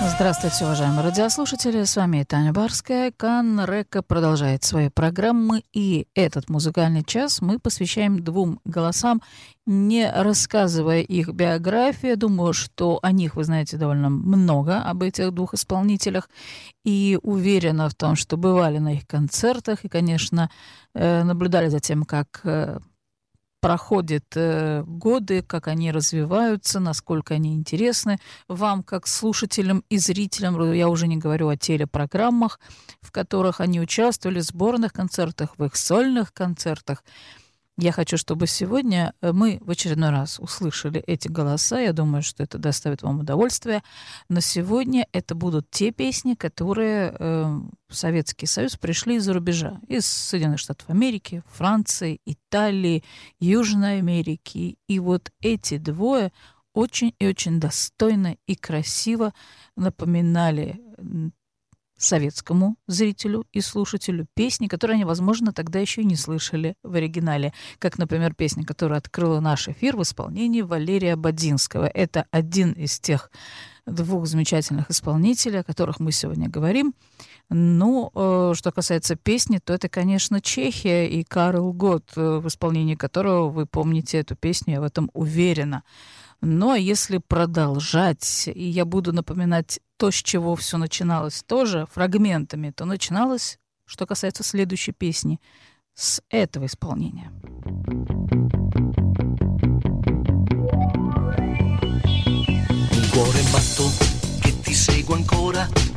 Здравствуйте, уважаемые радиослушатели. С вами Таня Барская. Канн-Река продолжает свои программы. И этот музыкальный час мы посвящаем двум голосам, не рассказывая их биографию. Думаю, что о них вы знаете довольно много, об этих двух исполнителях. И уверена в том, что бывали на их концертах. И, конечно, наблюдали за тем, как проходят годы, как они развиваются, насколько они интересны вам, как слушателям и зрителям. Я уже не говорю о телепрограммах, в которых они участвовали, в сборных концертах, в их сольных концертах. Я хочу, чтобы сегодня мы в очередной раз услышали эти голоса. Я думаю, что это доставит вам удовольствие. Но сегодня это будут те песни, которые в Советский Союз пришли из-за рубежа. Из Соединенных Штатов Америки, Франции, Италии, Южной Америки. И вот эти двое очень и очень достойно и красиво напоминали советскому зрителю и слушателю песни, которые они, возможно, тогда еще и не слышали в оригинале. Как, например, песня, которая открыла наш эфир в исполнении Валерия Бадинского. Это один из тех двух замечательных исполнителей, о которых мы сегодня говорим. Но что касается песни, то это, конечно, Чехия и Карл Гот, в исполнении которого вы помните эту песню, я в этом уверена. Но если продолжать, и я буду напоминать то, с чего все начиналось тоже, фрагментами, то начиналось, что касается следующей песни, с этого исполнения. Un cuore matto che ti segue ancora,